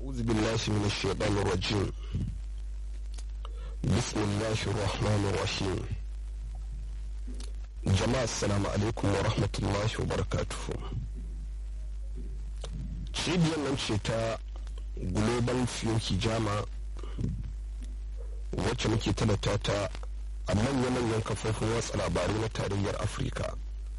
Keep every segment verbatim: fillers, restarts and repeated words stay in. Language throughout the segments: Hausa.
أعوذ بالله من الشيطان الرجيم. بسم الله الرحمن الرحيم. جماعة السلام عليكم ورحمة الله وبركاته. cibiyar nan ce ta global fiyoki jama wacce muke talata ta a manya-manyan kafofin watsa labarai na tarayyar afirka.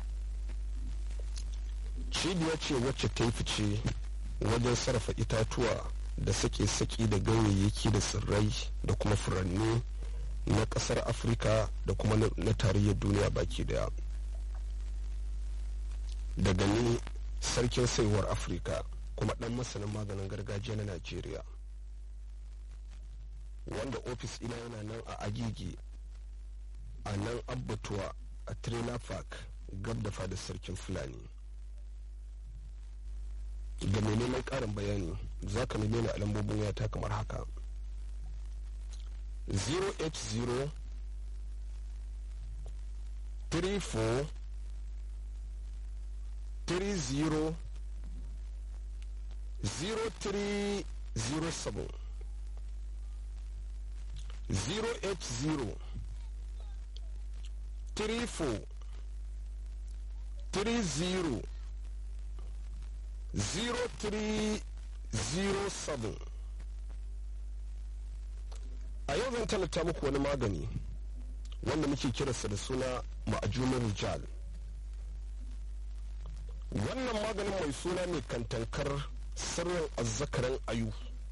cibiya ce wacce ta yi fice wajen sarrafa itatuwa da sake-sake da ganyayyaki da tsirrai da kuma furanni na kasar afirka da kuma na tarayyar duniya baki daya. daga ni sarkin saiwar afirka kuma dan masanin maganin gargajiya na najeriya, wanda ofis ina yana nan a agigi a nan abbatuwa a trailer park gab da fadar sarkin fulani. ga mai neman karin bayani za ka neme ni a lambobin wayata kamar haka: zero eight zero three four three zero zero three zero seven, zero eight zero three four three zero zero three zero seven. a yau zan talata muku wani magani wanda muke kiransa da suna ma'ajumin rijal. wannan maganin mai suna mai kantankar sirrin azzakaran ayu,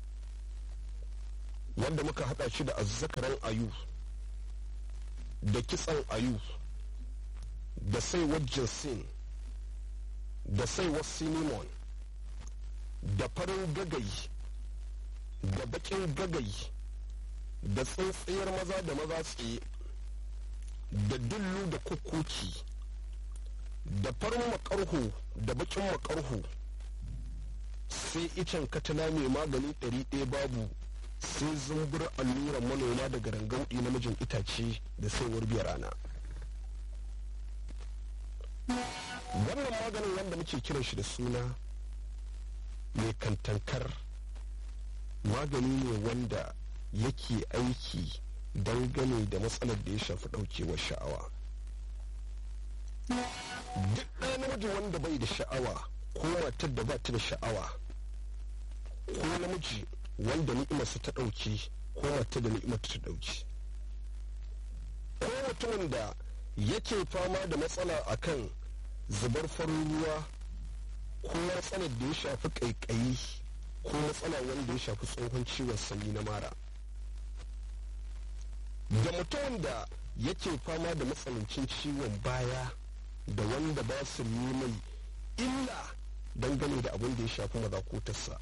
wanda muka hada shi da azzakaran ayu da kitsan ayu da saiwar jinsin da saiwar cinnamon da farin gagai da bakin gagai da tsintsiyar maza da maza tsaye da dullu da kukuki da farin makarhu da bakin makarhu, sai icen katana mai magani ɗari ɗaya babu, sai zumbur alluran manoma daga rangauɗi namijin itace da saiwar biya rana. wannan maganin wanda muke kiran shi da suna mai kantankar magani ne wanda yake aiki dangane da matsalar da ya shafi ɗaukewar sha'awa. duk ɗaya namiji wanda bai da sha'awa ko matar da ba ta da sha'awa ko namiji wanda ni'imarsa ta ɗauki ko matar da ni'imar ta ɗauki ko mutumin da yake fama da matsala akan zubar farin ruwa ko matsalar da ya shafi ƙaiƙayi ko matsala wanda ya shafi tsohon ciwon sanyi na mara, da mutumin da yake fama da matsanancin ciwon baya da wanda ba su mai illa dangane da abin da ya shafi mazakutarsa.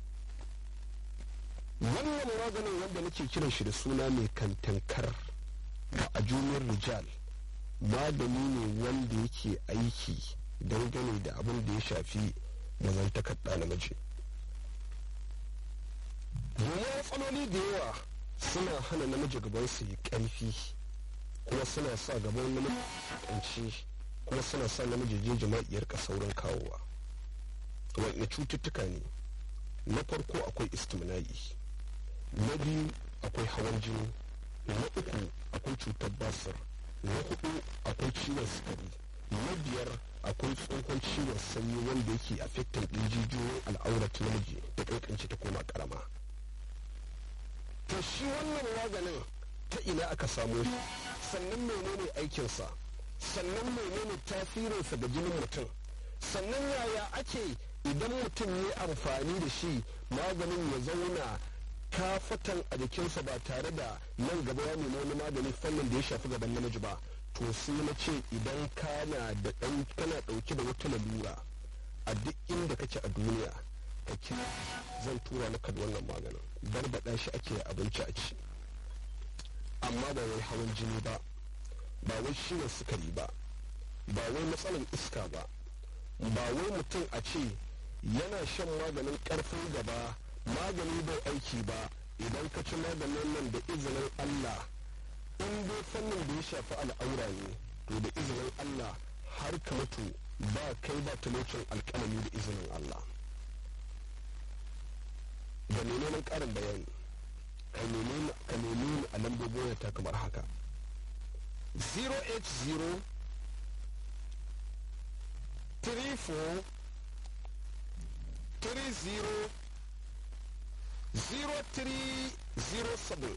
wannan maganin wanda nake kiran shi da suna mai kantankar a juniyar rijal magani ne wanda yake aiki dangane da abin da ya shafi mazantakar ɗa namiji. domin matsaloli da yawa suna hana namiji gaban su yi ƙarfi, kuma suna sa gaban namiji ƙanci, kuma suna sa namiji je jama'iyar ka saurin kawowa. wani cututtuka ne? na farko akwai istimna'i, na biyu akwai hawan jini, na uku akwai cutar basir, na hudu akwai ciwon sukari, na biyar akwai tsohon ciwon sanyi wanda yake affecting ɗin jijiyoyin al'aurat namiji da kankanci ta koma karama. to shi wannan maganin ta ina aka samu shi, sannan menene aikinsa, sannan menene tasirinsa ga jinin mutum, sannan yaya ake idan mutum ya amfani da shi maganin ya zauna kafatan a jikinsa ba tare da nan gaba ya nemi wani magani fannin da ya shafi gaban namiji ba. to sai na ce idan kana da ɗan kana ɗauke da wata lalura a duk inda kake a duniya ka kira zan tura maka da wannan maganin. barbaɗa shi ake abinci a ci, amma ba wai hawan jini ba, ba wai ciwon sukari ba, ba wai matsalar iska ba, ba wai mutum a ce yana shan maganin ƙarfin gaba magani bai aiki ba. idan ka ci maganin nan da izinin Allah, in dai fannin da ya shafi al'aura ne, to da izinin Allah har ka mutu ba kai ba talocin alƙalami da izinin Allah. da ƙarin bayani ka nemi a lambobin wayata kamar haka zero eight zero three four three zero zero three zero seven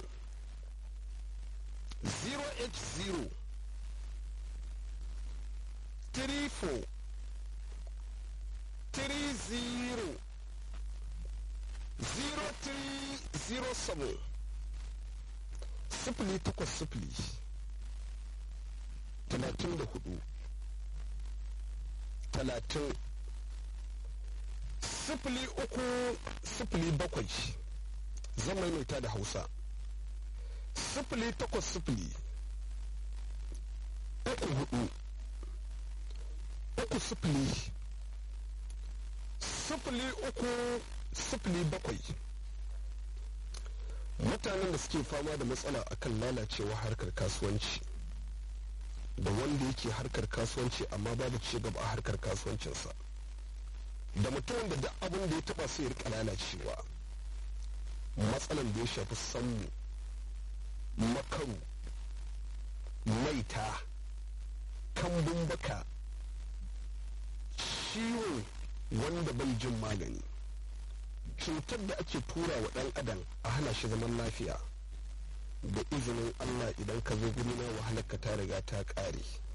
zero eight zero three four three zero zero three zero seven sifili takwas sifili talatin da hudu talatin sifili uku sifili bakwai zan maimaita da hausa sifili takwas sifili uku hudu uku sifili sifili uku sifili bakwai. Mutanen da suke fama da matsala akan lalacewa harkar kasuwanci da wanda yake harkar kasuwanci amma babu ci gaba a harkar kasuwancinsa da mutumin da duk abin da ya taba sai ya rika lalacewa, matsalan da ya shafi sammu, makaru, maita, kambun baka, ciwo wanda bai jin magani, cutar da ake tura wa ɗan adam a hana shi zaman lafiya, da izinin Allah idan ka zo gurina wahalar ka ta riga ta ƙare.